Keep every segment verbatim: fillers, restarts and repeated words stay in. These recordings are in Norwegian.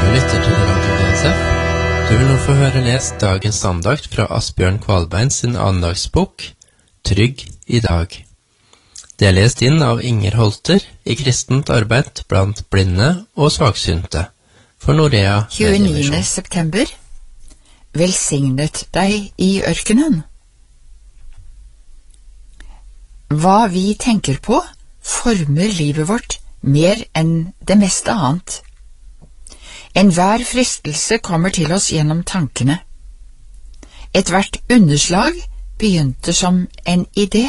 lytter til Radio D S F. Du vil nå få høre lest dagens andakt fra Asbjørn Kvalbein sin andagsbok, Trygg i dag. Det er lest inn av Inger Holter i kristent arbeid blant blinde og svaksynte for Norea tjueniende september. Velsignet deg i ørkenen. Hva vi tenker på, former livet vårt mer enn det meste annet. Enhver fristelse kommer til oss gjennom tankene. Et hvert underslag begynte som en idé.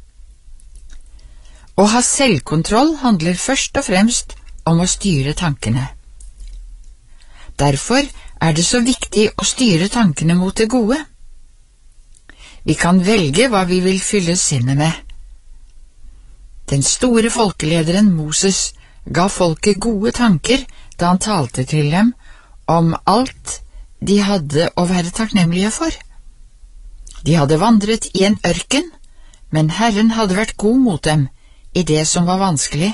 Å ha selvkontroll handler først og fremst om å styre tankene. Derfor er det så viktig å styre tankene mot det gode. Vi kan velge hva vi vil fylle sinnet med. Den store folkelederen Moses ga folket gode tanker da han talte til dem om alt de hadde å være takknemlige for. De hadde vandret i en ørken, men Herren hadde vært god mot dem i det som var vanskelig.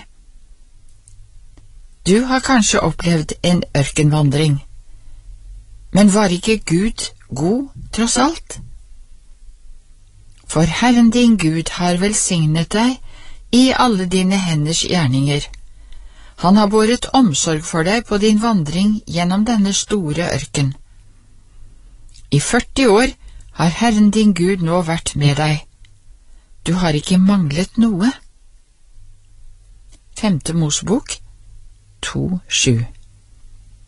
Du har kanskje opplevd en ørkenvandring, men var ikke Gud god tross alt? For Herren din Gud har velsignet deg i alle dine henders gjerninger. Han har båret omsorg for deg på din vandring gjennom denne store ørken. I førti år har Herren din Gud nå vært med deg. Du har ikke manglet noe. Femte Mosebok to sju.